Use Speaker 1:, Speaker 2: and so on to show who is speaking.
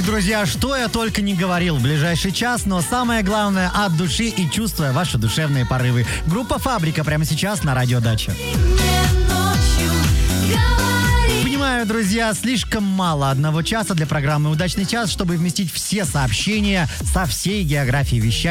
Speaker 1: друзья, что я только не говорил в ближайший час, но самое главное, от души и чувствуя ваши душевные порывы. Группа «Фабрика» прямо сейчас на Радио Дача. Понимаю, друзья, слишком мало одного часа для программы «Удачный час», чтобы вместить все сообщения со всей географии вещания